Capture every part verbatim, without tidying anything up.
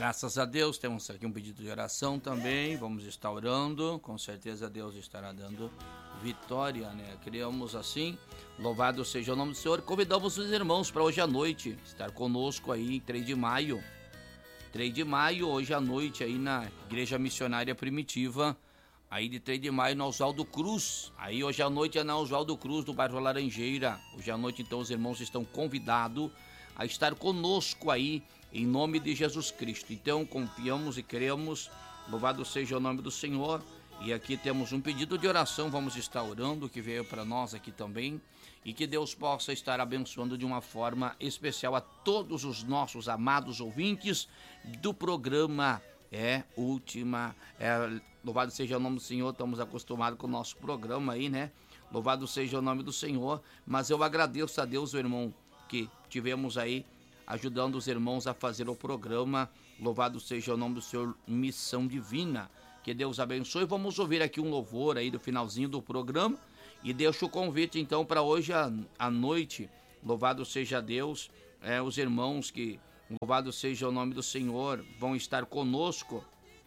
Graças a Deus, temos aqui um pedido de oração também, vamos estar orando, com certeza Deus estará dando vitória, né? Criamos assim, louvado seja o nome do Senhor. Convidamos os irmãos para hoje à noite estar conosco aí, três de maio, três de maio, hoje à noite aí na Igreja Missionária Primitiva, aí de três de maio na Oswaldo Cruz, aí hoje à noite é na Oswaldo Cruz do bairro Laranjeira. Hoje à noite então os irmãos estão convidados a estar conosco aí, em nome de Jesus Cristo. Então confiamos e cremos, louvado seja o nome do Senhor. E aqui temos um pedido de oração, vamos estar orando, que veio para nós aqui também, e que Deus possa estar abençoando de uma forma especial a todos os nossos amados ouvintes do programa É Última, é, louvado seja o nome do Senhor. Estamos acostumados com o nosso programa aí, né? Louvado seja o nome do Senhor, mas eu agradeço a Deus, o irmão, que tivemos aí ajudando os irmãos a fazer o programa. Louvado seja o nome do Senhor, Missão Divina. Que Deus abençoe. Vamos ouvir aqui um louvor aí do finalzinho do programa e deixo o convite então para hoje à, à noite. Louvado seja Deus, é, os irmãos que, louvado seja o nome do Senhor, vão estar conosco,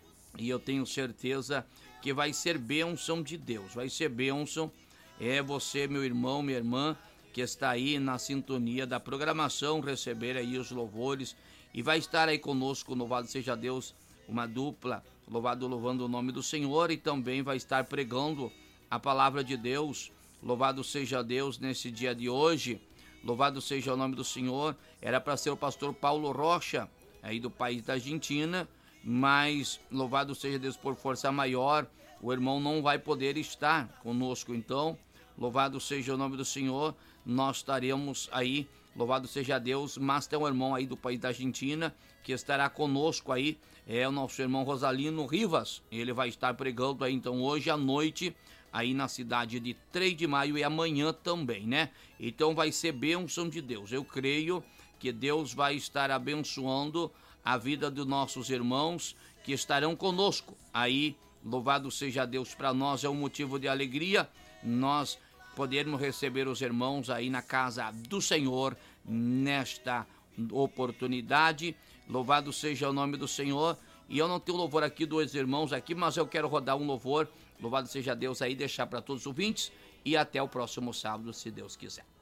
e eu tenho certeza que vai ser bênção de Deus, vai ser bênção. É você, meu irmão, minha irmã, que está aí na sintonia da programação, receber aí os louvores, e vai estar aí conosco, louvado seja Deus, uma dupla, louvado, louvando o nome do Senhor, e também vai estar pregando a palavra de Deus. Louvado seja Deus nesse dia de hoje, louvado seja o nome do Senhor. Era para ser o pastor Paulo Rocha, aí do país da Argentina, mas louvado seja Deus, por força maior, o irmão não vai poder estar conosco. Então, louvado seja o nome do Senhor, nós estaremos aí, louvado seja Deus, mas tem um irmão aí do país da Argentina que estará conosco aí, é o nosso irmão Rosalino Rivas. Ele vai estar pregando aí então hoje à noite, aí na cidade de três de maio, e amanhã também, né? Então vai ser bênção de Deus. Eu creio que Deus vai estar abençoando a vida dos nossos irmãos que estarão conosco aí. Louvado seja Deus, para nós é um motivo de alegria nós podermos receber os irmãos aí na casa do Senhor nesta oportunidade. Louvado seja o nome do Senhor. E eu não tenho louvor aqui dos irmãos aqui, mas eu quero rodar um louvor. Louvado seja Deus aí, deixar para todos os ouvintes, e até o próximo sábado, se Deus quiser.